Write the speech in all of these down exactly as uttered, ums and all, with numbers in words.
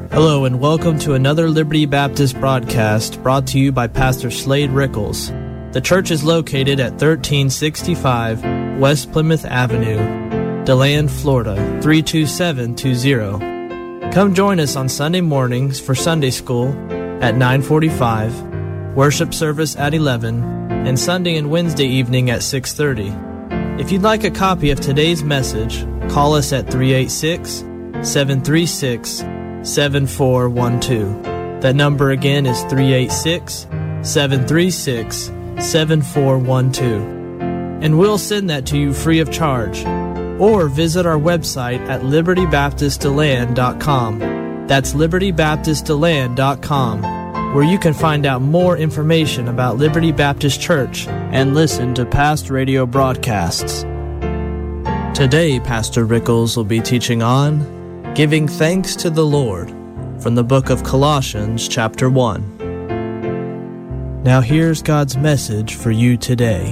Hello and welcome to another Liberty Baptist broadcast brought to you by Pastor Slade Rickles. The church is located at thirteen sixty-five West Plymouth Avenue, DeLand, Florida, three two seven two zero. Come join us on Sunday mornings for Sunday school at nine forty-five, worship service at eleven, and Sunday and Wednesday evening at six thirty. If you'd like a copy of today's message, call us at three eight six, seven three six, seven four one two. That number again is three eight six, seven three six, seven four one two. And we'll send that to you free of charge. Or visit our website at liberty baptist deland dot com. That's liberty baptist deland dot com, where you can find out more information about Liberty Baptist Church and listen to past radio broadcasts. Today, Pastor Rickles will be teaching on Giving Thanks to the Lord from the book of Colossians chapter one. Now here's God's message for you today.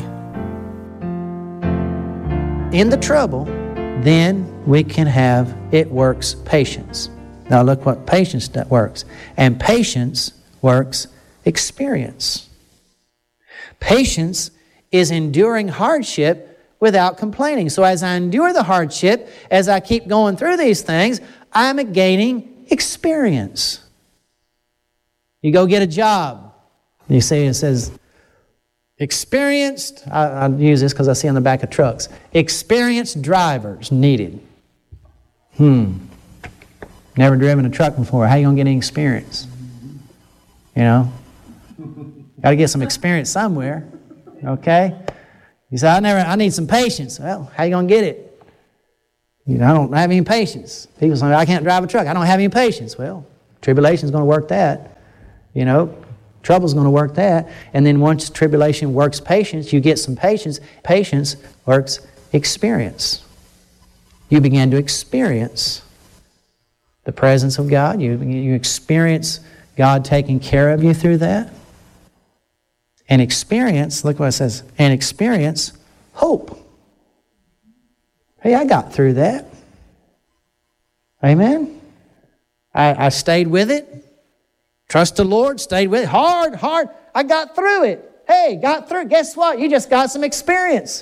In the trouble, then we can have, it works, patience. Now look what patience works. And patience works experience. Patience is enduring hardship without complaining. So as I endure the hardship, as I keep going through these things, I'm gaining experience. You go get a job. You see it says, experienced, I, I use this because I see on the back of trucks, experienced drivers needed. Hmm. Never driven a truck before. How you going to get any experience? You know? Got to get some experience somewhere. Okay? You say, I never, I need some patience. Well, how you going to get it? You know, I don't have any patience. People say, I can't drive a truck. I don't have any patience. Well, tribulation's going to work that. You know, trouble's going to work that. And then once tribulation works patience, you get some patience. Patience works experience. You begin to experience the presence of God. You, you experience God taking care of you through that. And experience, look what it says, and experience hope. Hey, I got through that. Amen? I, I stayed with it. Trust the Lord, stayed with it. Hard, hard. I got through it. Hey, got through it. Guess what? You just got some experience.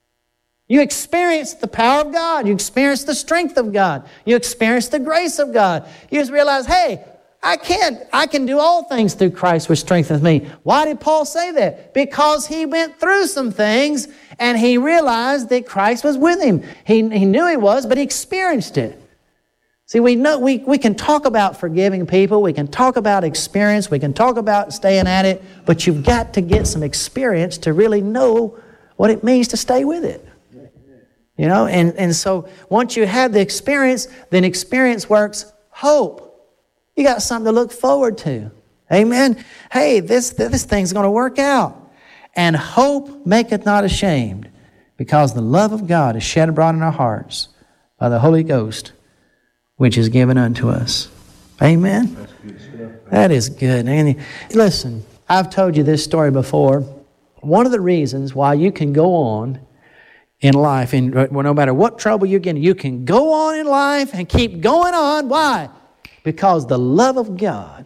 You experienced the power of God. You experienced the strength of God. You experienced the grace of God. You just realize, hey, I can't. I can do all things through Christ which strengthens me. Why did Paul say that? Because he went through some things and he realized that Christ was with him. He, he knew he was, but he experienced it. See, we know we, we can talk about forgiving people. We can talk about experience. We can talk about staying at it. But you've got to get some experience to really know what it means to stay with it. You know, and, and so once you have the experience, then experience works hope. You got something to look forward to. Amen? Hey, this, this thing's going to work out. And hope maketh not ashamed, because the love of God is shed abroad in our hearts by the Holy Ghost, which is given unto us. Amen? That's good stuff. That is good. And listen, I've told you this story before. One of the reasons why you can go on in life, and well, no matter what trouble you're getting, you can go on in life and keep going on. Why? Because the love of God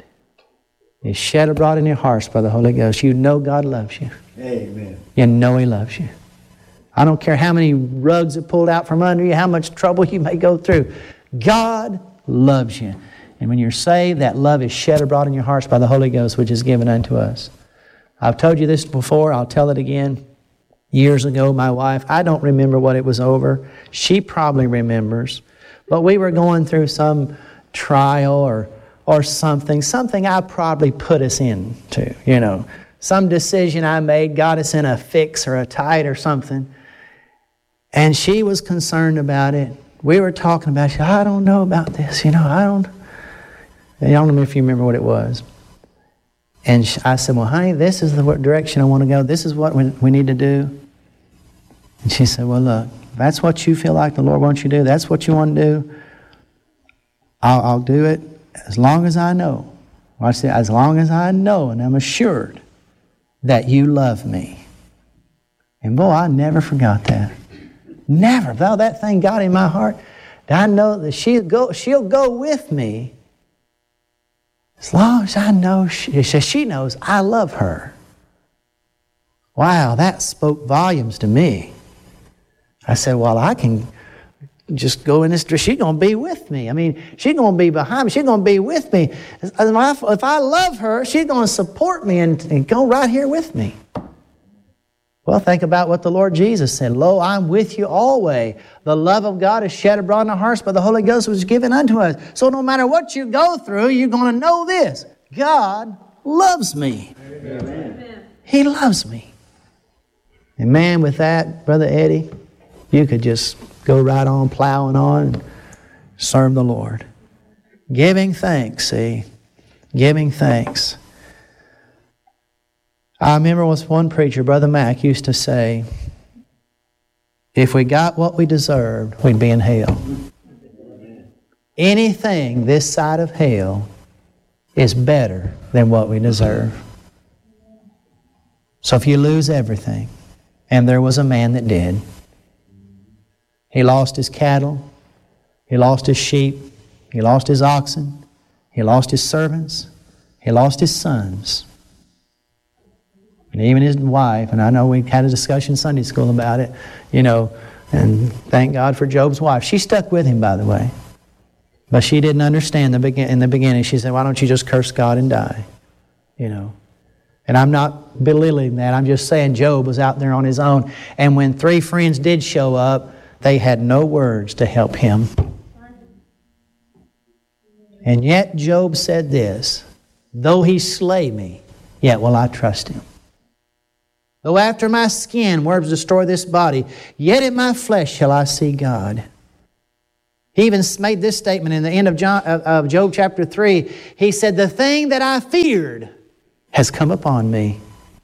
is shed abroad in your hearts by the Holy Ghost. You know God loves you. Amen. You know He loves you. I don't care how many rugs are pulled out from under you, how much trouble you may go through. God loves you. And when you're saved, that love is shed abroad in your hearts by the Holy Ghost, which is given unto us. I've told you this before. I'll tell it again. Years ago, my wife, I don't remember what it was over. She probably remembers. But we were going through some trial or or something, something I probably put us into, you know. Some decision I made got us in a fix or a tight or something. And she was concerned about it. We were talking about it. I don't know about this, you know, I don't, I don't know if you remember what it was. And I said, well, honey, this is the direction I want to go. This is what we, we need to do. And she said, well, look, if that's what you feel like the Lord wants you to do, that's what you want to do, I'll, I'll do it as long as I know. Watch this. As long as I know and I'm assured that you love me. And boy, I never forgot that. Never. Though that thing got in my heart, I know that she'll go, she'll go with me As long as I know, she, she knows I love her. Wow, that spoke volumes to me. I said, well, I can just go in this direction. She's going to be with me. I mean, she's going to be behind me. She's going to be with me. If I love her, she's going to support me and, and go right here with me. Well, think about what the Lord Jesus said. Lo, I'm with you always. The love of God is shed abroad in our hearts by the Holy Ghost was given unto us. So no matter what you go through, you're going to know this. God loves me. Amen. He loves me. And man, with that, Brother Eddie, you could just go right on plowing on and serve the Lord. Giving thanks, see? Giving thanks. I remember was one preacher, Brother Mack, used to say, if we got what we deserved, we'd be in hell. Anything this side of hell is better than what we deserve. So if you lose everything, and there was a man that did, he lost his cattle, he lost his sheep, he lost his oxen, he lost his servants, he lost his sons. And even his wife, and I know we had a discussion in Sunday school about it, you know, and thank God for Job's wife. She stuck with him, by the way. But she didn't understand the begin- in the beginning. She said, why don't you just curse God and die? You know. And I'm not belittling that. I'm just saying Job was out there on his own. And when three friends did show up, they had no words to help him. And yet Job said this, though he slay me, yet will I trust him. Though after my skin worms destroy this body, yet in my flesh shall I see God. He even made this statement in the end of, John, of Job chapter three. He said, the thing that I feared has come upon me.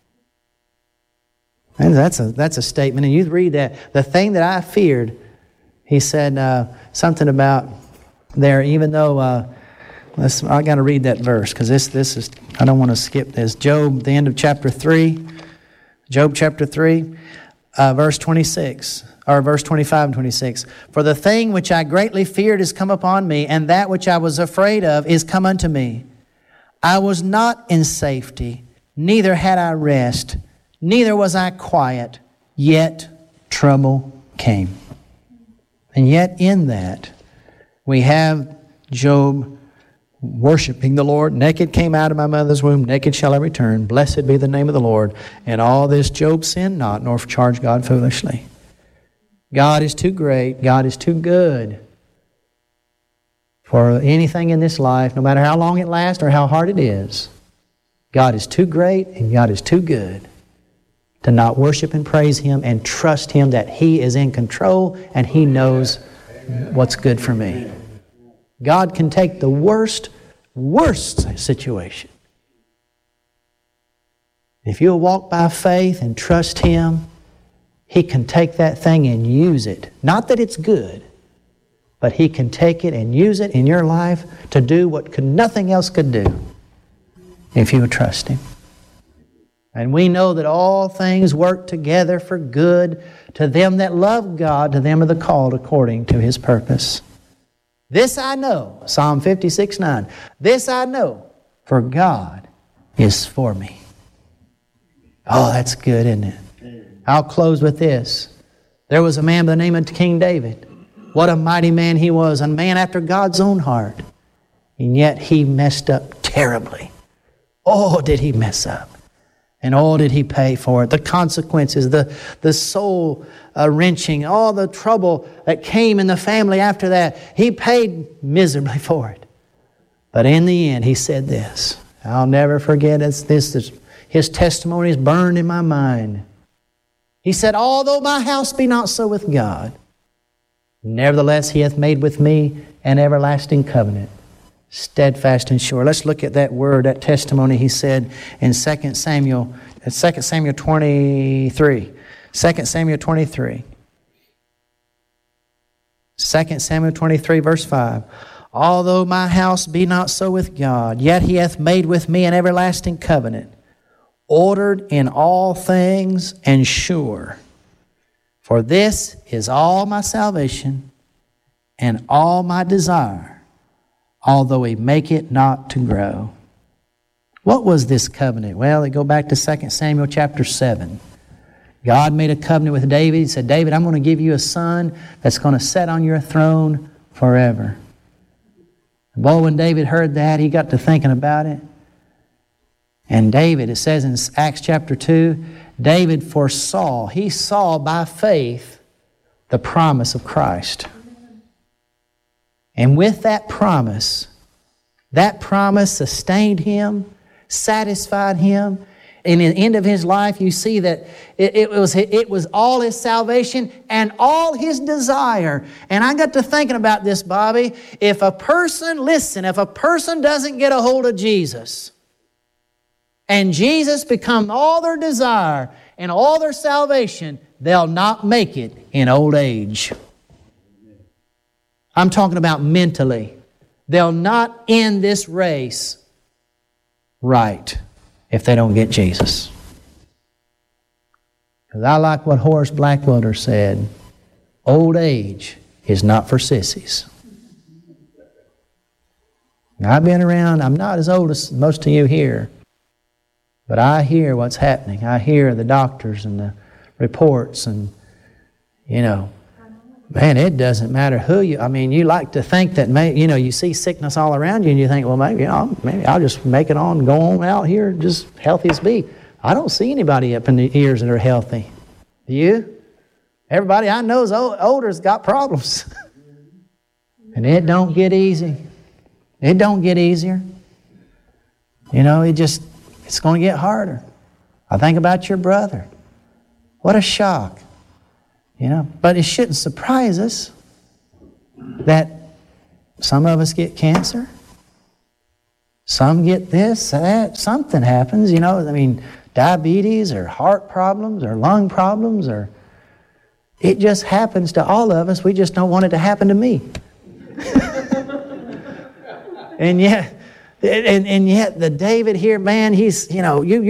And that's a, that's a statement, and you read that. The thing that I feared, he said uh, something about there, even though, uh, let's, I got to read that verse, because this, this is, I don't want to skip this. Job, the end of chapter three. Job chapter three, uh, verse twenty-six, or verse twenty-five and twenty-six. For the thing which I greatly feared is come upon me, and that which I was afraid of is come unto me. I was not in safety, neither had I rest, neither was I quiet, yet trouble came. And yet in that, we have Job worshiping the Lord. Naked came out of my mother's womb, naked shall I return. Blessed be the name of the Lord. And all this Job sinned not, nor charged God foolishly. God is too great. God is too good for anything in this life, no matter how long it lasts or how hard it is. God is too great and God is too good to not worship and praise Him and trust Him that He is in control and He knows what's good for me. God can take the worst, worst situation. If you'll walk by faith and trust Him, He can take that thing and use it. Not that it's good, but He can take it and use it in your life to do what could, nothing else could do if you would trust Him. And we know that all things work together for good to them that love God, to them are the called according to His purpose. This I know, Psalm fifty-six nine. This I know, for God is for me. Oh, that's good, isn't it? I'll close with this. There was a man by the name of King David. What a mighty man he was, a man after God's own heart. And yet he messed up terribly. Oh, did he mess up. And oh, did he pay for it. The consequences, the, the soul uh, wrenching, all the trouble that came in the family after that. He paid miserably for it. But in the end, he said this. I'll never forget it. This, this, his testimony is burned in my mind. He said, although my house be not so with God, nevertheless He hath made with me an everlasting covenant, steadfast and sure. Let's look at that word, that testimony he said in Second Samuel, Second Samuel twenty-three. Second Samuel twenty-three. Second Samuel twenty-three, verse five. Although my house be not so with God, yet He hath made with me an everlasting covenant, ordered in all things and sure. For this is all my salvation and all my desire, although He make it not to grow. What was this covenant? Well, they go back to Second Samuel chapter seven. God made a covenant with David. He said, David, I'm going to give you a son that's going to sit on your throne forever. Boy, when David heard that, he got to thinking about it. And David, it says in Acts chapter two, David foresaw, he saw by faith the promise of Christ. And with that promise, that promise sustained him, satisfied him. And in the end of his life, you see that it, it, was, it was all his salvation and all his desire. And I got to thinking about this, Bobby. If a person, listen, if a person doesn't get a hold of Jesus, and Jesus become all their desire and all their salvation, they'll not make it in old age. I'm talking about mentally. They'll not end this race right if they don't get Jesus. Because I like what Horace Blackwelder said, old age is not for sissies. Now, I've been around, I'm not as old as most of you here, but I hear what's happening. I hear the doctors and the reports and, you know, man, it doesn't matter who you, I mean, you like to think that, may, you know, you see sickness all around you and you think, well, maybe I'll, maybe I'll just make it on, go on out here, just healthy as be. I don't see anybody up in the ears that are healthy. Do you? Everybody I know is old, older's got problems. And it don't get easy. It don't get easier. You know, it just, it's going to get harder. I think about your brother. What a shock. You know, but it shouldn't surprise us that some of us get cancer. Some get this, that, something happens, you know, I mean, diabetes or heart problems or lung problems, or it just happens to all of us. We just don't want it to happen to me. and yet, and, and yet the David here, man, he's, you know, you